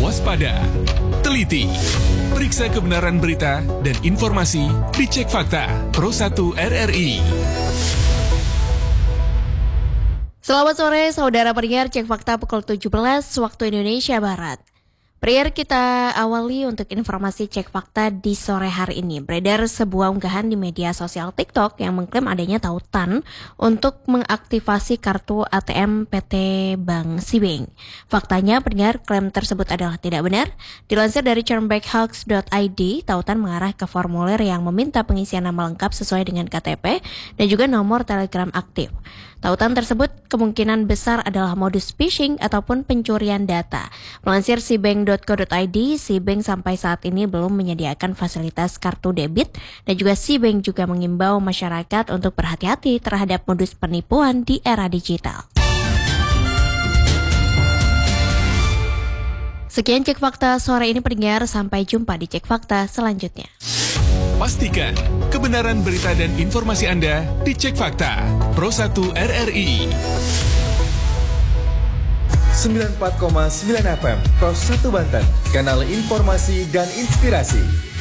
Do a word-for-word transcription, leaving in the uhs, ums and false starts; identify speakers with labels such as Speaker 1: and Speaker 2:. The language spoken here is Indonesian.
Speaker 1: waspada, teliti, periksa kebenaran berita dan informasi di Cek Fakta Pro satu R R I.
Speaker 2: Selamat sore saudara pendengar Cek Fakta pukul tujuh belas waktu Indonesia Barat. Pendengar, kita awali untuk informasi Cek Fakta di sore hari ini. Beredar sebuah unggahan di media sosial TikTok yang mengklaim adanya tautan untuk mengaktifasi kartu A T M P T Bank Sibeng. Faktanya, pendengar, klaim tersebut adalah tidak benar. Dilansir dari charmbackhoax dot I D, tautan mengarah ke formulir yang meminta pengisian nama lengkap sesuai dengan K T P dan juga nomor Telegram aktif. Tautan tersebut kemungkinan besar adalah modus phishing ataupun pencurian data. Melansir sibeng dot co dot I D, Sibeng sampai saat ini belum menyediakan fasilitas kartu debit dan juga Sibeng juga mengimbau masyarakat untuk berhati-hati terhadap modus penipuan di era digital. Sekian Cek Fakta sore ini pendengar, sampai jumpa di Cek Fakta selanjutnya.
Speaker 1: Pastikan kebenaran berita dan informasi Anda di Cek Fakta Pro satu R R I.
Speaker 3: sembilan puluh empat koma sembilan F M Pro satu Banten, kanal informasi dan inspirasi.